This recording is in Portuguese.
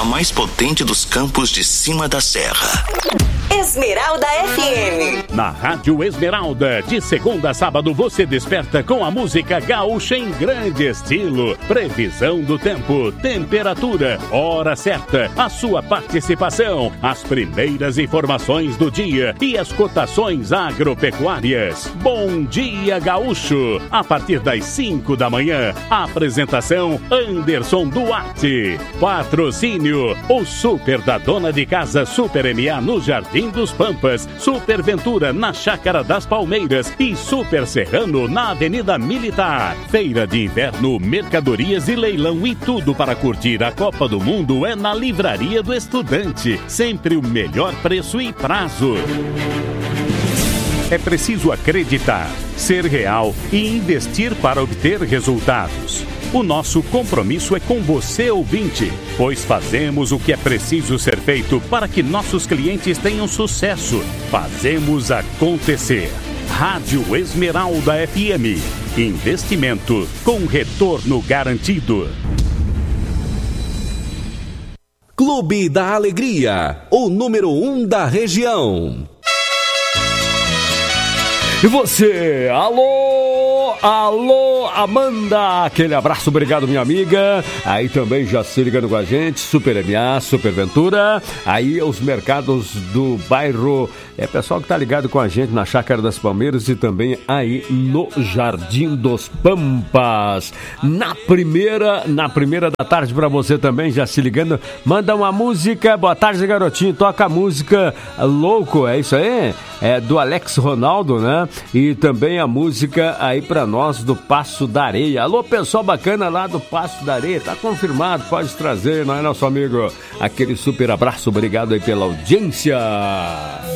mais potente dos campos de cima da serra. Esmeralda FM. Na Rádio Esmeralda, de segunda a sábado, você desperta com a música gaúcha em grande estilo. Previsão do tempo, temperatura, hora certa, a sua participação, as primeiras informações do dia e as cotações agropecuárias. Bom dia, gaúcho! A partir das 5 da manhã, a apresentação Anderson Duarte. Patrocínio, o Super da Dona de Casa Super MA no Jardim dos Pampas, Super Ventura na Chácara das Palmeiras e Super Serrano na Avenida Militar. Feira de inverno, mercadorias e leilão e tudo para curtir a Copa do Mundo é na Livraria do Estudante. Sempre o melhor preço e prazo. É preciso acreditar, ser real e investir para obter resultados. O nosso compromisso é com você, ouvinte, pois fazemos o que é preciso ser feito para que nossos clientes tenham sucesso. Fazemos acontecer. Rádio Esmeralda FM. Investimento com retorno garantido. Clube da Alegria, o número 1 da região. E você, alô, Amanda, aquele abraço, obrigado minha amiga, aí também já se ligando com a gente, Super MA, Super Ventura, aí os mercados do bairro, pessoal que tá ligado com a gente na Chácara das Palmeiras e também aí no Jardim dos Pampas. Na primeira da tarde pra você também, já se ligando, manda uma música, boa tarde garotinho, toca a música Louco, é isso aí? É do Alex Ronaldo, né? E também a música aí pra nós do Passo da Areia. Alô, pessoal bacana lá do Passo da Areia, tá confirmado, pode trazer, não é, nosso amigo? Aquele super abraço, obrigado aí pela audiência.